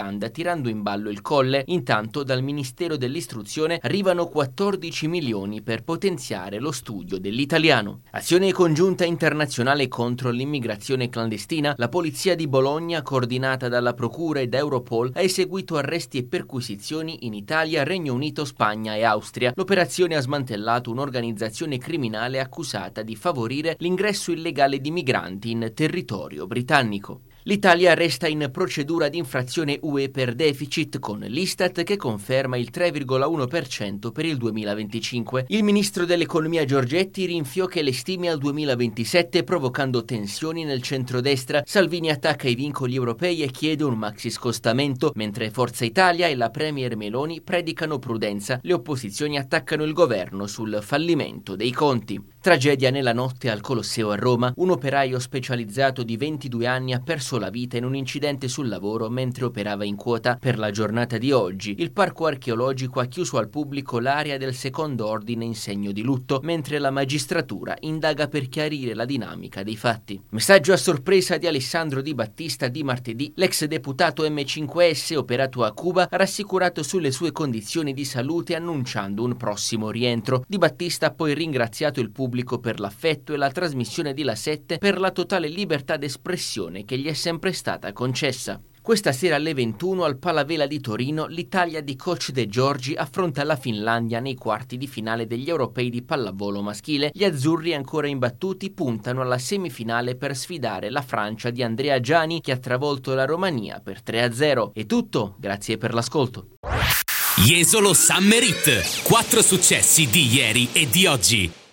stand tirando in ballo il Colle. Intanto dal Ministero dell'Istruzione arrivano 14 milioni per potenziare lo studio dell'italiano. Azione congiunta internazionale contro l'immigrazione clandestina. La polizia di Bologna, coordinata dalla Procura ed Europol, ha eseguito arresti e perquisizioni in Italia, Regno Unito, Spagna e Austria. L'operazione ha smantellato un'organizzazione criminale accusata di favorire l'ingresso illegale di migranti in territorio britannico. L'Italia resta in procedura di infrazione UE per deficit con l'Istat che conferma il 3,1% per il 2025. Il ministro dell'economia Giorgetti rinfiò che le stime al 2027 provocando tensioni nel centrodestra. Salvini attacca i vincoli europei e chiede un maxi scostamento, mentre Forza Italia e la premier Meloni predicano prudenza. Le opposizioni attaccano il governo sul fallimento dei conti. Tragedia nella notte al Colosseo a Roma. Un operaio specializzato di 22 anni ha perso la vita in un incidente sul lavoro mentre operava in quota. Per la giornata di oggi, il parco archeologico ha chiuso al pubblico l'area del secondo ordine in segno di lutto, mentre la magistratura indaga per chiarire la dinamica dei fatti. Messaggio a sorpresa di Alessandro Di Battista di martedì. L'ex deputato M5S operato a Cuba ha rassicurato sulle sue condizioni di salute annunciando un prossimo rientro. Di Battista ha poi ringraziato il pubblico per l'affetto e la trasmissione di La 7 per la totale libertà d'espressione che gli è sempre stata concessa. Questa sera alle 21 al Palavela di Torino l'Italia di coach De Giorgi affronta la Finlandia nei quarti di finale degli europei di pallavolo maschile. Gli azzurri ancora imbattuti puntano alla semifinale per sfidare la Francia di Andrea Giani che ha travolto la Romania per 3-0. È tutto, grazie per l'ascolto. Jesolo Summer Hit, 4 successi di ieri e di oggi.